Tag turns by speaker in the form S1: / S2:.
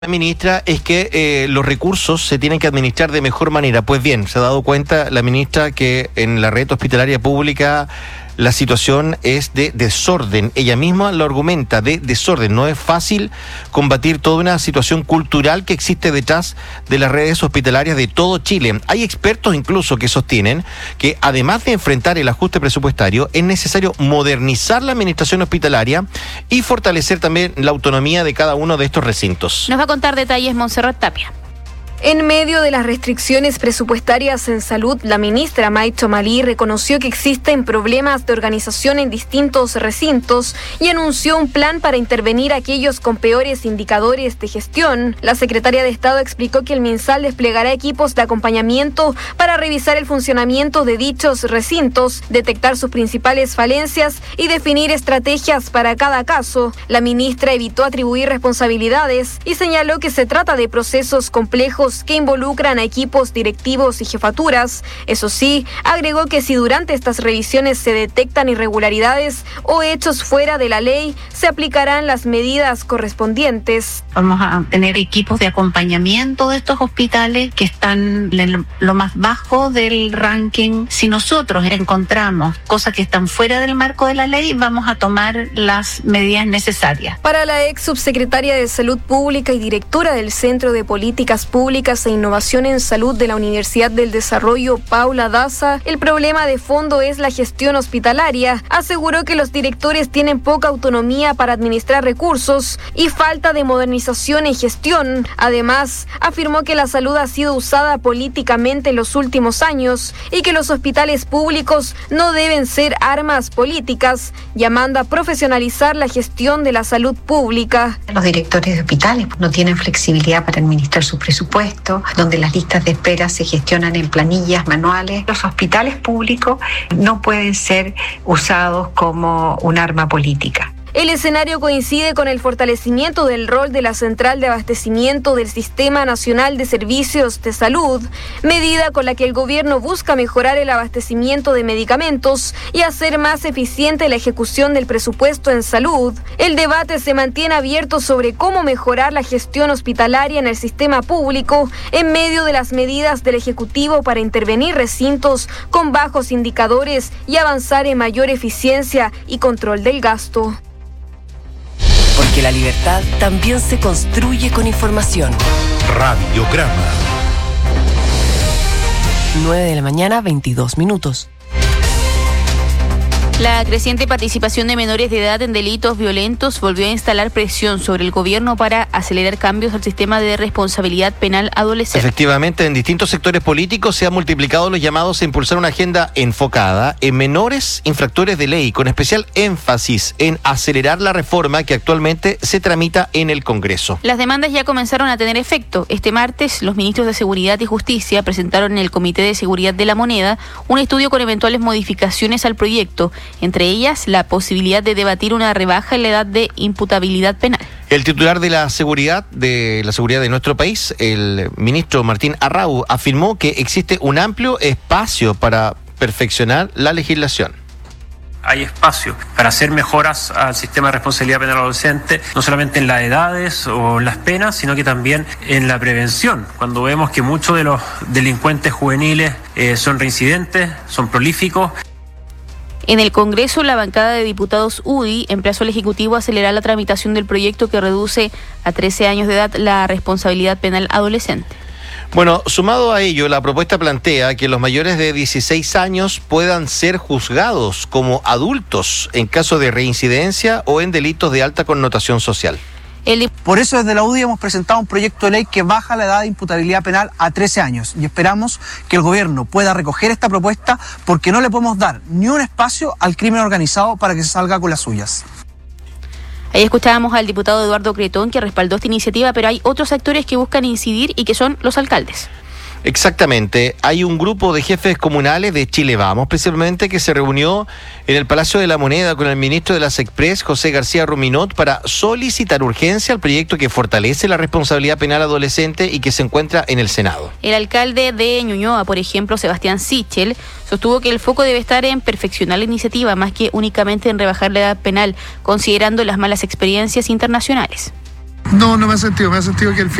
S1: La ministra es que los recursos se tienen que administrar de mejor manera. Pues bien, se ha dado cuenta la ministra que en la red hospitalaria pública la situación es de desorden. Ella misma lo argumenta, de desorden. No es fácil combatir toda una situación cultural que existe detrás de las redes hospitalarias de todo Chile. Hay expertos incluso que sostienen que además de enfrentar el ajuste presupuestario, es necesario modernizar la administración hospitalaria y fortalecer también la autonomía de cada uno de estos recintos.
S2: Nos va a contar detalles Montserrat Tapia.
S3: En medio de las restricciones presupuestarias en salud, la ministra May Chomalí reconoció que existen problemas de organización en distintos recintos y anunció un plan para intervenir a aquellos con peores indicadores de gestión. La secretaria de Estado explicó que el MinSal desplegará equipos de acompañamiento para revisar el funcionamiento de dichos recintos, detectar sus principales falencias y definir estrategias para cada caso. La ministra evitó atribuir responsabilidades y señaló que se trata de procesos complejos que involucran a equipos directivos y jefaturas. Eso sí, agregó que si durante estas revisiones se detectan irregularidades o hechos fuera de la ley, se aplicarán las medidas correspondientes.
S4: Vamos a tener equipos de acompañamiento de estos hospitales que están en lo más bajo del ranking. Si nosotros encontramos cosas que están fuera del marco de la ley, vamos a tomar las medidas necesarias.
S3: Para la ex subsecretaria de Salud Pública y directora del Centro de Políticas Públicas e Innovación en Salud de la Universidad del Desarrollo, Paula Daza, el problema de fondo es la gestión hospitalaria. Aseguró que los directores tienen poca autonomía para administrar recursos y falta de modernización en gestión. Además, afirmó que la salud ha sido usada políticamente en los últimos años y que los hospitales públicos no deben ser armas políticas, llamando a profesionalizar la gestión de la salud pública.
S5: Los directores de hospitales no tienen flexibilidad para administrar su presupuesto, donde las listas de espera se gestionan en planillas manuales. Los hospitales públicos no pueden ser usados como un arma política.
S3: El escenario coincide con el fortalecimiento del rol de la Central de Abastecimiento del Sistema Nacional de Servicios de Salud, medida con la que el gobierno busca mejorar el abastecimiento de medicamentos y hacer más eficiente la ejecución del presupuesto en salud. El debate se mantiene abierto sobre cómo mejorar la gestión hospitalaria en el sistema público en medio de las medidas del Ejecutivo para intervenir recintos con bajos indicadores y avanzar en mayor eficiencia y control del gasto.
S6: Porque la libertad también se construye con información.
S7: Radiograma.
S6: 9 de la mañana, 22 minutos.
S2: La creciente participación de menores de edad en delitos violentos volvió a instalar presión sobre el gobierno para acelerar cambios al sistema de responsabilidad penal adolescente.
S1: Efectivamente, en distintos sectores políticos se han multiplicado los llamados a impulsar una agenda enfocada en menores infractores de ley, con especial énfasis en acelerar la reforma que actualmente se tramita en el Congreso.
S2: Las demandas ya comenzaron a tener efecto. Este martes, los ministros de Seguridad y Justicia presentaron en el Comité de Seguridad de la Moneda un estudio con eventuales modificaciones al proyecto, entre ellas la posibilidad de debatir una rebaja en la edad de imputabilidad penal.
S1: El titular de la seguridad de nuestro país, el ministro Martín Arrau, afirmó que existe un amplio espacio para perfeccionar la legislación.
S8: Hay espacio para hacer mejoras al sistema de responsabilidad penal adolescente, no solamente en las edades o en las penas, sino que también en la prevención. Cuando vemos que muchos de los delincuentes juveniles son reincidentes, son prolíficos.
S2: En el Congreso, la bancada de diputados UDI emplazó al Ejecutivo a acelerar la tramitación del proyecto que reduce a 13 años de edad la responsabilidad penal adolescente.
S1: Bueno, sumado a ello, la propuesta plantea que los mayores de 16 años puedan ser juzgados como adultos en caso de reincidencia o en delitos de alta connotación social.
S9: Por eso desde la UDI hemos presentado un proyecto de ley que baja la edad de imputabilidad penal a 13 años y esperamos que el gobierno pueda recoger esta propuesta porque no le podemos dar ni un espacio al crimen organizado para que se salga con las suyas.
S2: Ahí escuchábamos al diputado Eduardo Cretón, que respaldó esta iniciativa, pero hay otros actores que buscan incidir y que son los alcaldes.
S1: Exactamente, hay un grupo de jefes comunales de Chile Vamos, principalmente, que se reunió en el Palacio de la Moneda con el ministro de las Express, José García Ruminot, para solicitar urgencia al proyecto que fortalece la responsabilidad penal adolescente y que se encuentra en el Senado.
S2: El alcalde de Ñuñoa, por ejemplo, Sebastián Sichel, sostuvo que el foco debe estar en perfeccionar la iniciativa más que únicamente en rebajar la edad penal, considerando las malas experiencias internacionales.
S7: No me ha sentido que el